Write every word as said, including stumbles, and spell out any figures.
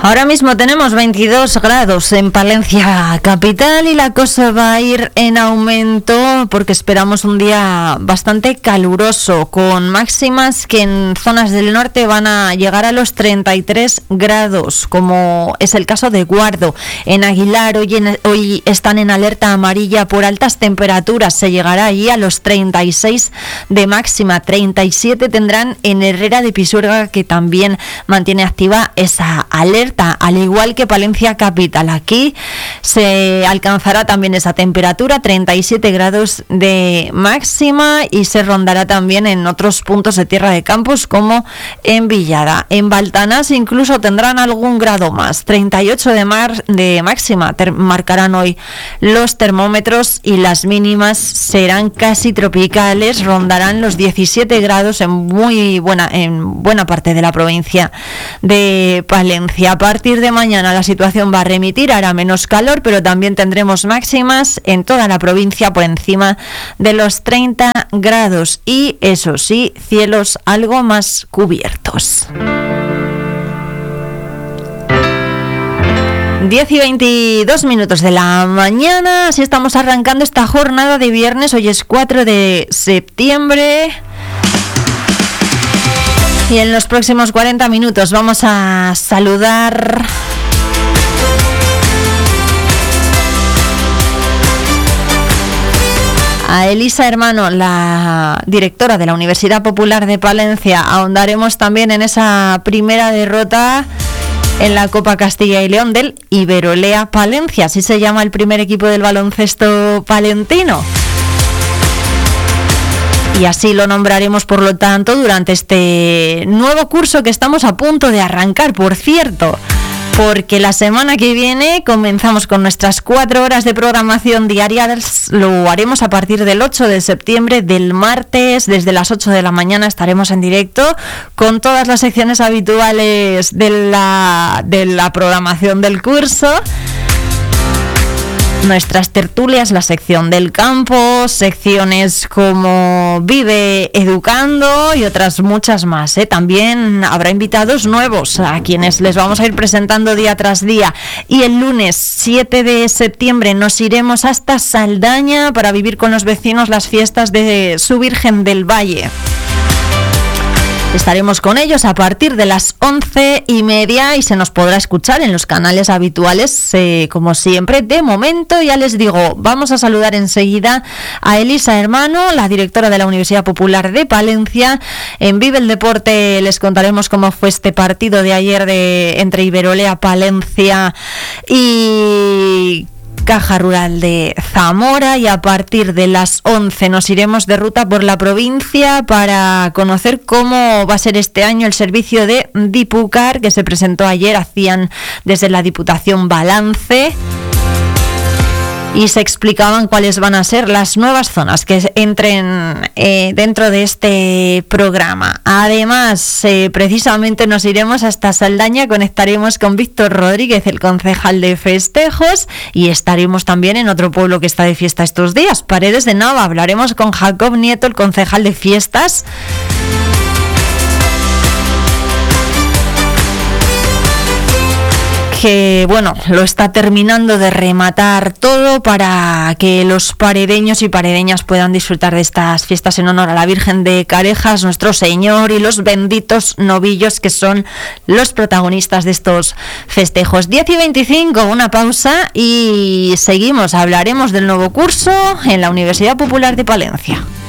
Ahora mismo tenemos veintidós grados en Palencia capital y la cosa va a ir en aumento porque esperamos un día bastante caluroso con máximas que en zonas del norte van a llegar a los treinta y tres grados, como es el caso de Guardo. En Aguilar hoy, en, hoy están en alerta amarilla por altas temperaturas, se llegará allí a los treinta y seis de máxima, treinta y siete tendrán en Herrera de Pisuerga, que también mantiene activa esa alerta, al igual que Palencia capital. Aquí se alcanzará también esa temperatura, treinta y siete grados de máxima, y se rondará también en otros puntos de Tierra de Campos como en Villada. En Baltanás incluso tendrán algún grado más, treinta y ocho de, mar, de máxima ter- marcarán hoy los termómetros, y las mínimas serán casi tropicales, rondarán los diecisiete grados en muy buena en buena parte de la provincia de Palencia. A partir de mañana la situación va a remitir, hará menos calor, pero también tendremos máximas en toda la provincia por encima de los treinta grados y, eso sí, cielos algo más cubiertos. diez y veintidós minutos de la mañana, así estamos arrancando esta jornada de viernes. Hoy es cuatro de septiembre. Y en los próximos cuarenta minutos vamos a saludar a Elisa Hermano, la directora de la Universidad Popular de Palencia. Ahondaremos también en esa primera derrota en la Copa Castilla y León del Iberolea Palencia, así se llama el primer equipo del baloncesto palentino. Y así lo nombraremos, por lo tanto, durante este nuevo curso que estamos a punto de arrancar, por cierto, porque la semana que viene comenzamos con nuestras cuatro horas de programación diarias. Lo haremos a partir del ocho de septiembre, del martes, desde las ocho de la mañana estaremos en directo con todas las secciones habituales de la, de la programación del curso. Nuestras tertulias, la sección del campo, secciones como Vive Educando y otras muchas más, ¿eh? También habrá invitados nuevos a quienes les vamos a ir presentando día tras día. Y el lunes siete de septiembre nos iremos hasta Saldaña para vivir con los vecinos las fiestas de su Virgen del Valle. Estaremos con ellos a partir de las once y media y se nos podrá escuchar en los canales habituales, eh, como siempre. De momento, ya les digo, vamos a saludar enseguida a Elisa Hermano, la directora de la Universidad Popular de Palencia. En Vive el Deporte les contaremos cómo fue este partido de ayer de entre Iberolea Palencia y Caja Rural de Zamora, y a partir de las once nos iremos de ruta por la provincia para conocer cómo va a ser este año el servicio de Dipucar, que se presentó ayer. Hacían desde la Diputación balance y se explicaban cuáles van a ser las nuevas zonas que entren eh, dentro de este programa. Además, eh, precisamente nos iremos hasta Saldaña, conectaremos con Víctor Rodríguez, el concejal de festejos, y estaremos también en otro pueblo que está de fiesta estos días, Paredes de Nava. Hablaremos con Jacob Nieto, el concejal de fiestas, que, bueno, lo está terminando de rematar todo para que los paredeños y paredeñas puedan disfrutar de estas fiestas en honor a la Virgen de Carejas, nuestro Señor, y los benditos novillos que son los protagonistas de estos festejos. diez y veinticinco, una pausa y seguimos. Hablaremos del nuevo curso en la Universidad Popular de Palencia.